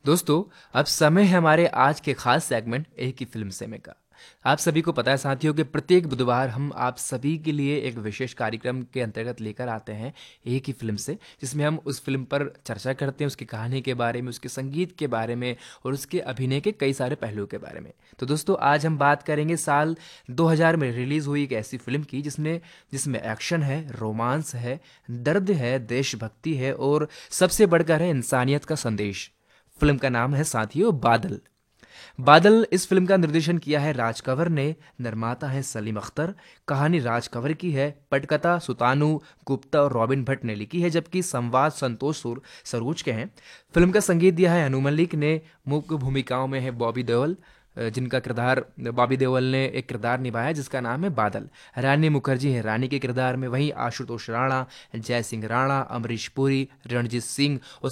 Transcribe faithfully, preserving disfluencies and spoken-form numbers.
दोस्तों, अब समय है हमारे आज के खास सेगमेंट एक ही फिल्म से में का। आप सभी को पता है साथियों कि प्रत्येक बुधवार हम आप सभी के लिए एक विशेष कार्यक्रम के अंतर्गत लेकर आते हैं एक ही फिल्म से, जिसमें हम उस फिल्म पर चर्चा करते हैं, उसकी कहानी के बारे में, उसके संगीत के बारे में और उसके अभिनय के कई सारे पहलुओं के बारे में। तो दोस्तों, आज हम बात करेंगे साल दो हज़ार में रिलीज़ हुई एक ऐसी फिल्म की जिसने जिसमें एक्शन है, रोमांस है, दर्द है, देशभक्ति है और सबसे बढ़कर है इंसानियत का संदेश। फिल्म का नाम है साथियों बादल। बादल इस फिल्म का निर्देशन किया है राज कंवर ने। निर्माता है सलीम अख्तर। कहानी राज कंवर की है। पटकथा सुतानु गुप्ता और रॉबिन भट्ट ने लिखी है, जबकि संवाद संतोष सुर सरोज के हैं। फिल्म का संगीत दिया है अनु मलिक ने। मुख्य भूमिकाओं में है बॉबी देओल, अ, जिनका किरदार बॉबी देओल ने एक किरदार निभाया जिसका नाम है बादल। रानी मुखर्जी है रानी के किरदार में। वहीं आशुतोष राणा, जय सिंह राणा, अमरीश पुरी, रणजीत सिंह और